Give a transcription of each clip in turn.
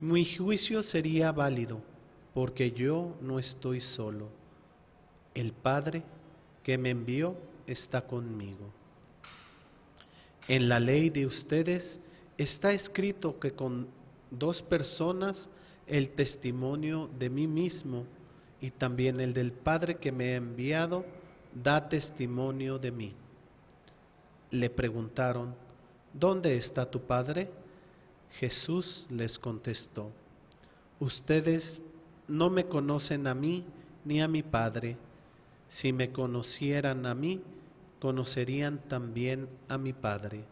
Mi juicio sería válido, porque yo no estoy solo. El Padre que me envió está conmigo. En la ley de ustedes está escrito que con 2 personas el testimonio de mí mismo y también el del Padre que me ha enviado da testimonio de mí. Le preguntaron, ¿dónde está tu Padre? Jesús les contestó, ustedes no me conocen a mí ni a mi Padre. Si me conocieran a mí, conocerían también a mi Padre.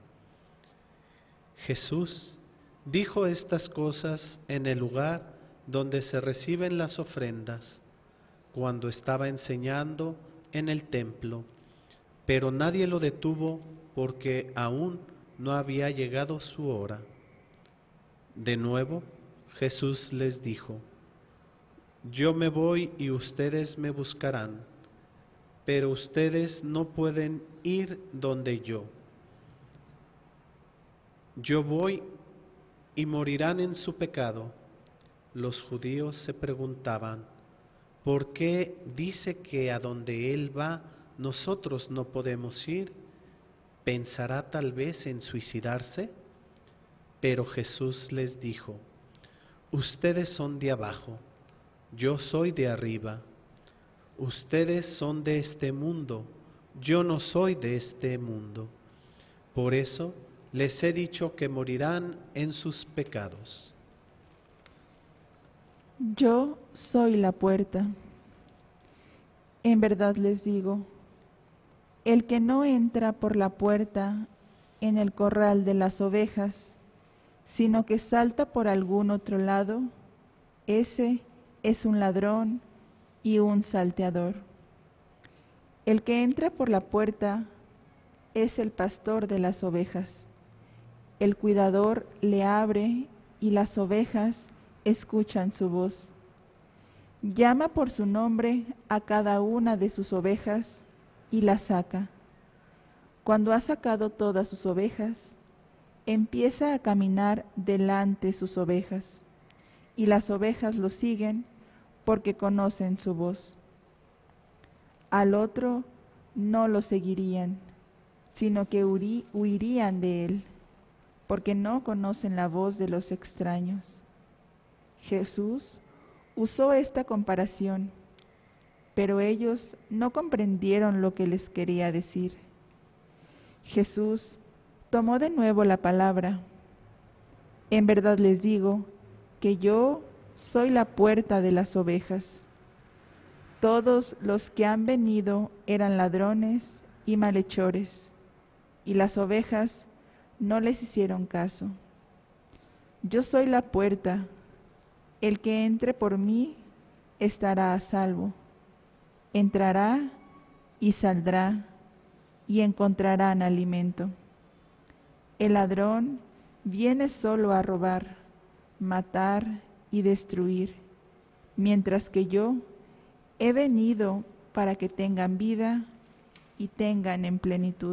Jesús dijo estas cosas en el lugar donde se reciben las ofrendas, cuando estaba enseñando en el templo, pero nadie lo detuvo porque aún no había llegado su hora. De nuevo, Jesús les dijo, yo me voy y ustedes me buscarán, pero ustedes no pueden ir donde yo. Yo voy y morirán en su pecado. Los judíos se preguntaban, ¿por qué dice que a donde Él va nosotros no podemos ir? ¿Pensará tal vez en suicidarse? Pero Jesús les dijo, ustedes son de abajo, yo soy de arriba. Ustedes son de este mundo, yo no soy de este mundo. Por eso les he dicho que morirán en sus pecados. Yo soy la puerta. En verdad les digo, el que no entra por la puerta en el corral de las ovejas, sino que salta por algún otro lado, ese es un ladrón y un salteador. El que entra por la puerta es el pastor de las ovejas. El cuidador le abre y las ovejas escuchan su voz. Llama por su nombre a cada una de sus ovejas y la saca. Cuando ha sacado todas sus ovejas, empieza a caminar delante sus ovejas, y las ovejas lo siguen porque conocen su voz. Al otro no lo seguirían, sino que huirían de él, porque no conocen la voz de los extraños. Jesús usó esta comparación, pero ellos no comprendieron lo que les quería decir. Jesús tomó de nuevo la palabra. En verdad les digo que yo soy la puerta de las ovejas. Todos los que han venido eran ladrones y malhechores, y las ovejas no les hicieron caso. Yo soy la puerta. El que entre por mí estará a salvo. Entrará y saldrá y encontrarán alimento. El ladrón viene solo a robar, matar y destruir, mientras que yo he venido para que tengan vida y tengan en plenitud.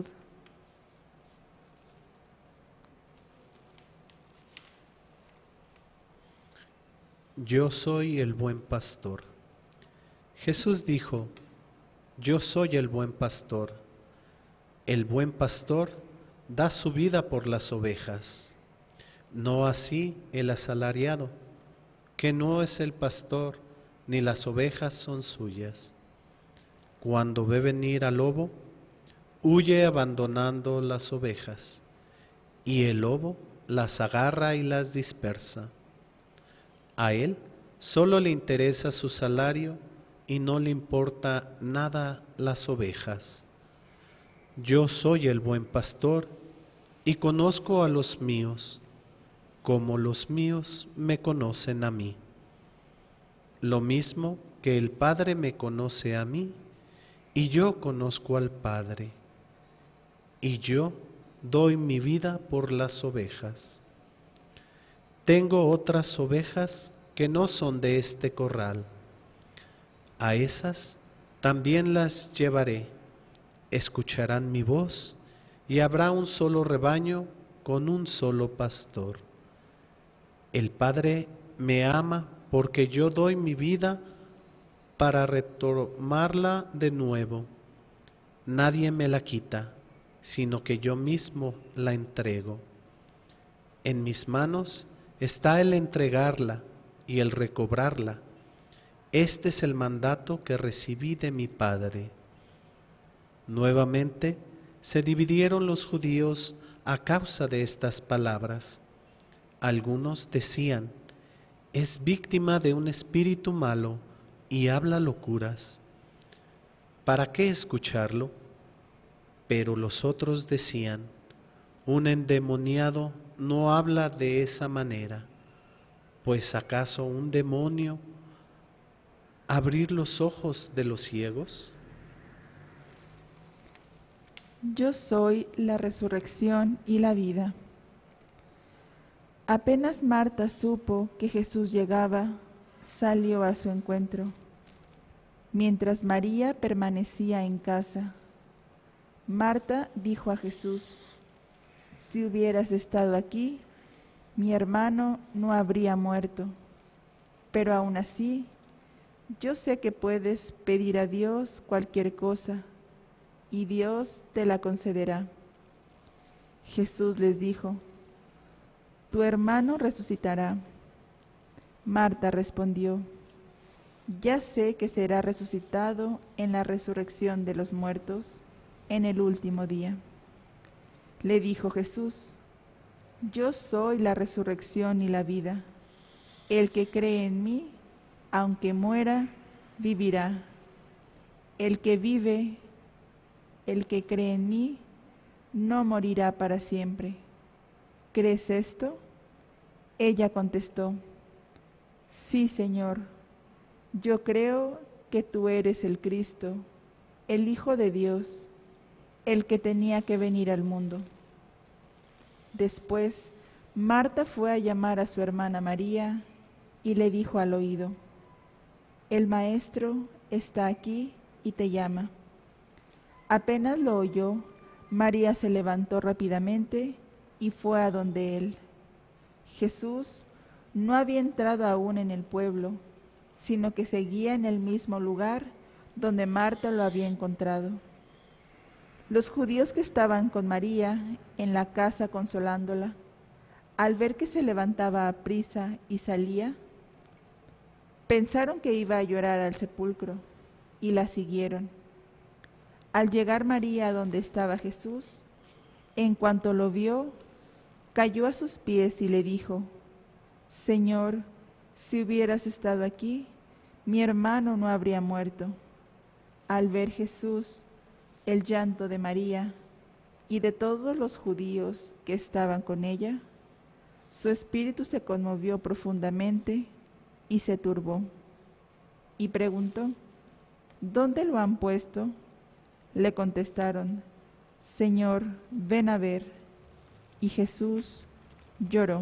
Yo soy el buen pastor. Jesús dijo, yo soy el buen pastor. El buen pastor da su vida por las ovejas. No así el asalariado, que no es el pastor, ni las ovejas son suyas. Cuando ve venir al lobo, huye abandonando las ovejas, y el lobo las agarra y las dispersa. A él solo le interesa su salario y no le importa nada las ovejas. Yo soy el buen pastor y conozco a los míos, como los míos me conocen a mí. Lo mismo que el Padre me conoce a mí y yo conozco al Padre. Y yo doy mi vida por las ovejas. Tengo otras ovejas que no son de este corral. A esas también las llevaré. Escucharán mi voz y habrá un solo rebaño con un solo pastor. El Padre me ama porque yo doy mi vida para retomarla de nuevo. Nadie me la quita, sino que yo mismo la entrego. En mis manos está el entregarla y el recobrarla. Este es el mandato que recibí de mi Padre. Nuevamente se dividieron los judíos a causa de estas palabras. Algunos decían: es víctima de un espíritu malo y habla locuras. ¿Para qué escucharlo? Pero los otros decían: un endemoniado no habla de esa manera. Pues ¿acaso un demonio abrir los ojos de los ciegos? Yo soy la resurrección y la vida. Apenas Marta supo que Jesús llegaba, salió a su encuentro, mientras María permanecía en casa. Marta dijo a Jesús: si hubieras estado aquí, mi hermano no habría muerto. Pero aún así, yo sé que puedes pedir a Dios cualquier cosa, y Dios te la concederá. Jesús les dijo: tu hermano resucitará. Marta respondió: ya sé que será resucitado en la resurrección de los muertos en el último día. Le dijo Jesús: yo soy la resurrección y la vida. El que cree en mí, aunque muera, vivirá. El que vive, el que cree en mí, no morirá para siempre. ¿Crees esto? Ella contestó: sí, Señor, yo creo que tú eres el Cristo, el Hijo de Dios, el que tenía que venir al mundo. Después, Marta fue a llamar a su hermana María y le dijo al oído: el Maestro está aquí y te llama. Apenas lo oyó, María se levantó rápidamente y fue a donde él. Jesús no había entrado aún en el pueblo, sino que seguía en el mismo lugar donde Marta lo había encontrado. Los judíos que estaban con María en la casa consolándola, al ver que se levantaba aprisa y salía, pensaron que iba a llorar al sepulcro y la siguieron. Al llegar María donde estaba Jesús, en cuanto lo vio, cayó a sus pies y le dijo: Señor, si hubieras estado aquí, mi hermano no habría muerto. Al ver Jesús el llanto de María y de todos los judíos que estaban con ella, su espíritu se conmovió profundamente y se turbó. Y preguntó: ¿dónde lo han puesto? Le contestaron: Señor, ven a ver. Y Jesús lloró.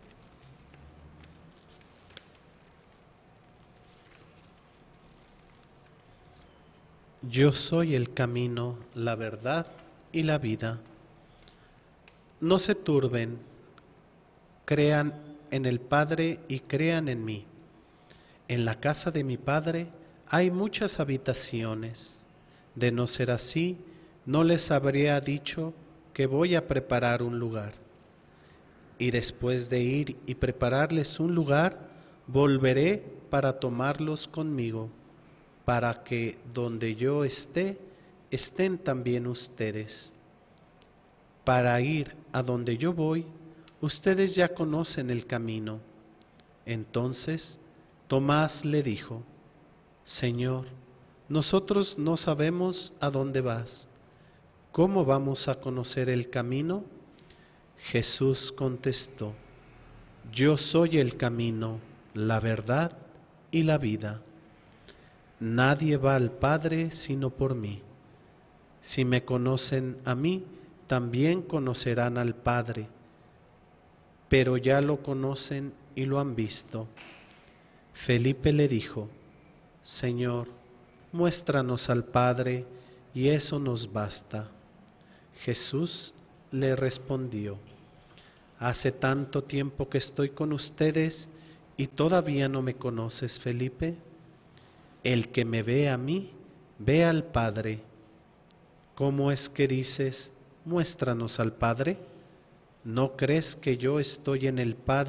Yo soy el camino, la verdad y la vida. No se turben, crean en el Padre y crean en mí. En la casa de mi Padre hay muchas habitaciones. De no ser así, no les habría dicho que voy a preparar un lugar. Y después de ir y prepararles un lugar, volveré para tomarlos conmigo, para que donde yo esté, estén también ustedes. Para ir a donde yo voy, ustedes ya conocen el camino. Entonces Tomás le dijo: Señor, nosotros no sabemos a dónde vas. ¿Cómo vamos a conocer el camino? Jesús contestó: Yo soy el camino, la verdad y la vida. Nadie va al Padre sino por mí. Si me conocen a mí, también conocerán al Padre, pero ya lo conocen y lo han visto. Felipe le dijo: Señor, muéstranos al Padre, y eso nos basta. Jesús le respondió: Hace tanto tiempo que estoy con ustedes ¿Y todavía no me conoces, Felipe? El que me ve a mí, ve al Padre. ¿Cómo es que dices, muéstranos al Padre? ¿No crees que yo estoy en el Padre